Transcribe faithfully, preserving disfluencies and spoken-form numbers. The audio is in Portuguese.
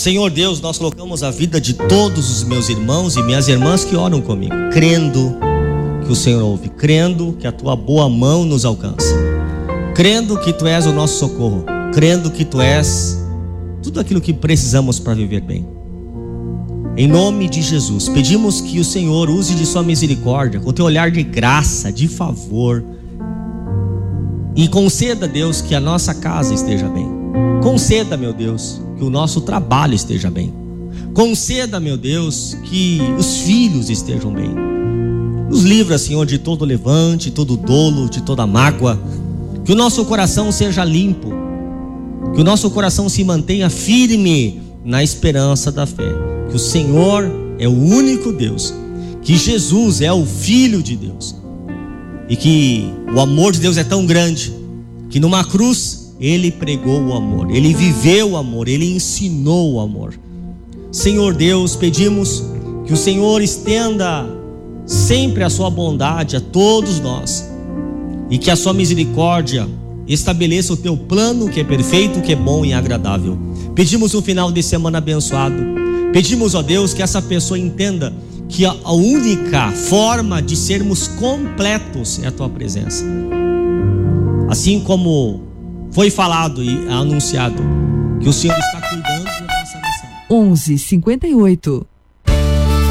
Senhor Deus, nós colocamos a vida de todos os meus irmãos e minhas irmãs que oram comigo, crendo que o Senhor ouve, crendo que a tua boa mão nos alcança, crendo que tu és o nosso socorro, crendo que tu és tudo aquilo que precisamos para viver bem. Em nome de Jesus, pedimos que o Senhor use de sua misericórdia, com o teu olhar de graça, de favor, e conceda, Deus, que a nossa casa esteja bem. Conceda, meu Deus, que o nosso trabalho esteja bem. Conceda, meu Deus, que os filhos estejam bem. Nos livra, Senhor, de todo levante, todo dolo, de toda mágoa. Que o nosso coração seja limpo, que o nosso coração se mantenha firme na esperança da fé, que o Senhor é o único Deus, que Jesus é o Filho de Deus, e que o amor de Deus é tão grande que numa cruz Ele pregou o amor, Ele viveu o amor, Ele ensinou o amor. Senhor Deus, pedimos que o Senhor estenda sempre a sua bondade a todos nós, e que a sua misericórdia estabeleça o teu plano, que é perfeito, que é bom e agradável. Pedimos um final de semana abençoado. Pedimos, ó Deus, que essa pessoa entenda que a única forma de sermos completos é a tua presença. Assim como foi falado e anunciado que o Senhor está cuidando da nossa nação. onze, cinquenta e oito